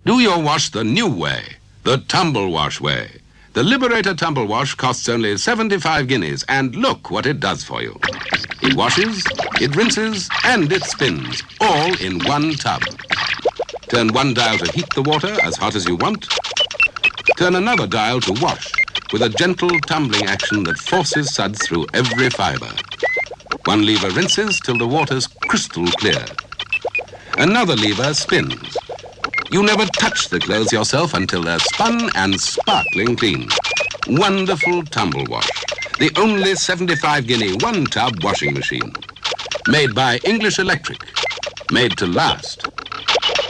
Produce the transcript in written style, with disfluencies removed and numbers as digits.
Do your wash the new way, the Tumble Wash way. The Liberator Tumble Wash costs only 75 guineas, and look what it does for you. It washes, it rinses, and it spins, all in one tub. Turn one dial to heat the water as hot as you want. Turn another dial to wash, with a gentle tumbling action that forces suds through every fibre. One lever rinses till the water's crystal clear. Another lever spins. You never touch the clothes yourself until they're spun and sparkling clean. Wonderful Tumble Wash. The only 75 guinea one-tub washing machine. Made by English Electric. Made to last.